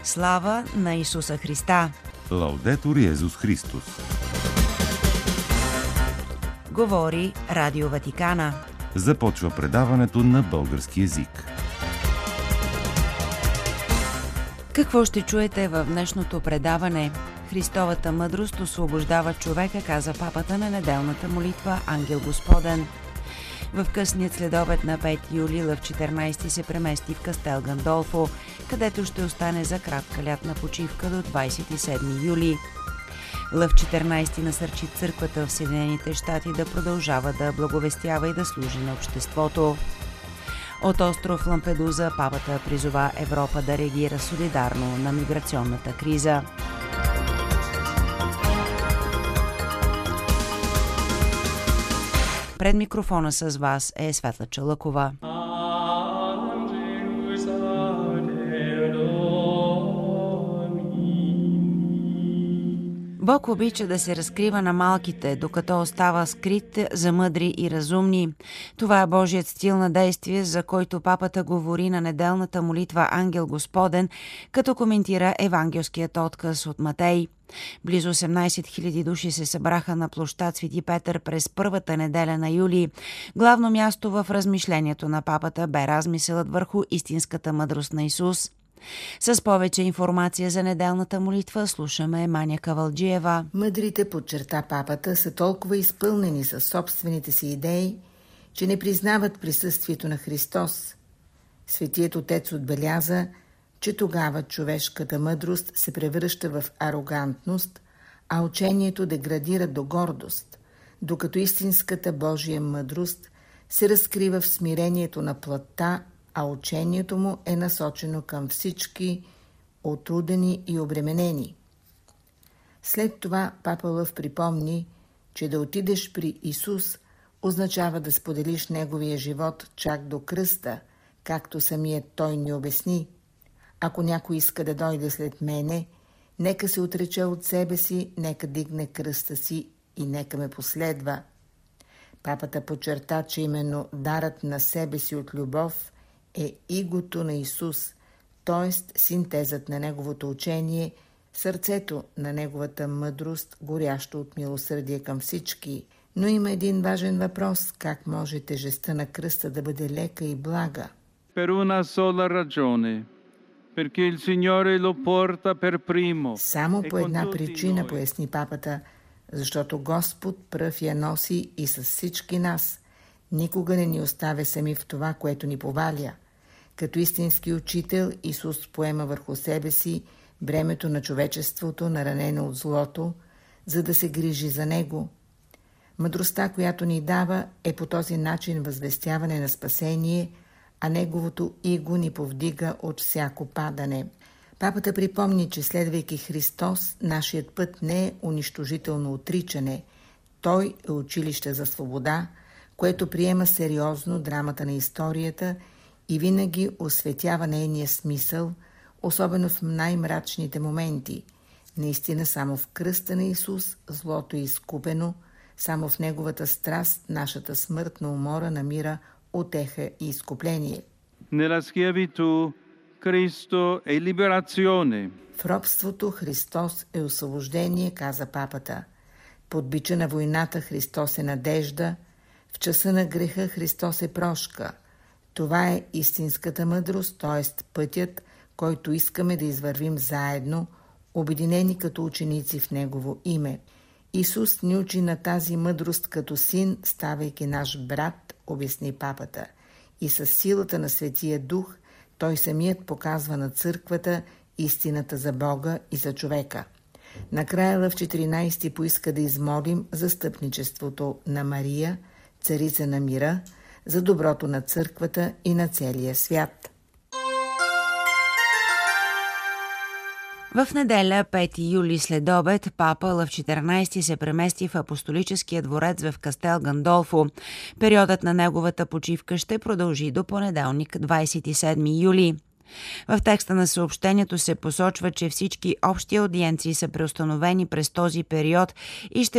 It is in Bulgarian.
Слава на Исуса Христа! Лаудетур Йезус Христос! Говори Радио Ватикана. Започва предаването на български език. Какво ще чуете в днешното предаване? Христовата мъдрост освобождава човека, каза папата на неделната молитва Ангел Господен. В късният следобед на 5 юли Лъв 14 се премести в Кастел Гандолфо, където ще остане за кратка лятна почивка до 27 юли. Лъв 14 насърчи църквата в Съединените щати да продължава да благовестява и да служи на обществото. От остров Лампедуза папата призова Европа да реагира солидарно на миграционната криза. Пред микрофона с вас е Светла Чалъкова. Бог обича да се разкрива на малките, докато остава скрит за мъдри и разумни. Това е Божият стил на действие, за който папата говори на неделната молитва Ангел Господен, като коментира евангелският отказ от Матей. Близо 18 000 души се събраха на площад Свети Петър през първата неделя на юли. Главно място в размишлението на папата бе размисълът върху истинската мъдрост на Исус. С повече информация за неделната молитва слушаме Маня Кавалджиева. Мъдрите, подчерта папата, са толкова изпълнени със собствените си идеи, че не признават присъствието на Христос. Светият Отец отбеляза, че тогава човешката мъдрост се превръща в арогантност, а учението деградира до гордост, докато истинската Божия мъдрост се разкрива в смирението на плътта, а учението му е насочено към всички отрудени и обременени. След това папа Лъв припомни, че да отидеш при Исус означава да споделиш неговия живот чак до кръста, както самият той ни обясни. Ако някой иска да дойде след мене, нека се отрече от себе си, нека дигне кръста си и нека ме последва. Папата подчерта, че именно дарът на себе си от любов е игото на Исус, т.е. синтезът на неговото учение, сърцето на неговата мъдрост, горящо от милосърдие към всички. Но има един важен въпрос: как може тежестта на кръста да бъде лека и блага? Per una sola ragione, perché il Signore lo porta per primo. Само по една причина, поясни папата, защото Господ пръв я носи и с всички нас. Никога не ни оставя сами в това, което ни поваля. Като истински учител, Исус поема върху себе си бремето на човечеството, наранено от злото, за да се грижи за него. Мъдростта, която ни дава, е по този начин възвестяване на спасение, а неговото иго ни повдига от всяко падане. Папата припомни, че следвайки Христос, нашият път не е унищожително отричане. Той е училище за свобода, което приема сериозно драмата на историята и винаги осветява нейния смисъл, особено в най-мрачните моменти. Наистина само в кръста на Исус злото е изкупено, само в неговата страст нашата смъртна умора намира утеха и изкупление. Nella schiavitù Cristo è liberazione. В робството Христос е освобождение, каза папата. Под бича на войната Христос е надежда, в часа на греха Христос е прошка. Това е истинската мъдрост, т.е. пътят, който искаме да извървим заедно, обединени като ученици в Негово име. Исус ни учи на тази мъдрост като син, ставайки наш брат, обясни папата. И със силата на Светия Дух той самият показва на църквата истината за Бога и за човека. Накрая Лъв 14 поиска да измолим застъпничеството на Мария, царица на мира, за доброто на църквата и на целия свят. В неделя, 5 юли следобед, папа Лъв 14 се премести в апостолическия дворец в Кастел Гандолфо. Периодът на неговата почивка ще продължи до понеделник, 27 юли. В текста на съобщението се посочва, че всички общи аудиенции са преустановени през този период и ще